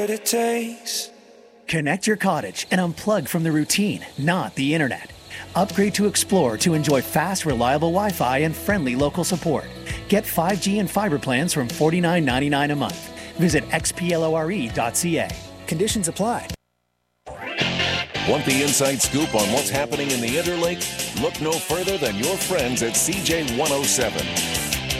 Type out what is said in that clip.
it takes. Connect your cottage and unplug from the routine, not the internet. Upgrade to Explore to enjoy fast, reliable Wi-Fi and friendly local support. Get 5G and fiber plans from $49.99 a month. Visit xplore.ca. Conditions apply. Want the inside scoop on what's happening in the Interlake? Look no further than your friends at CJ107.